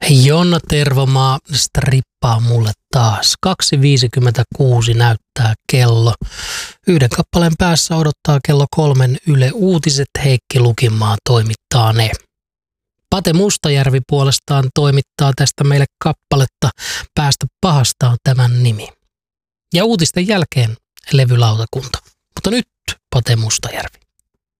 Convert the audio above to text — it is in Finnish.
Jonna Tervomaa strippaa mulle taas. 2.56 näyttää kello. Yhden kappaleen päässä odottaa kello 3 Yle Uutiset. Heikki Lukinmaa toimittaa ne. Pate Mustajärvi puolestaan toimittaa tästä meille kappaletta. Päästä pahasta on tämän nimi. Ja uutisten jälkeen levylautakunta. Mutta nyt Pate Mustajärvi.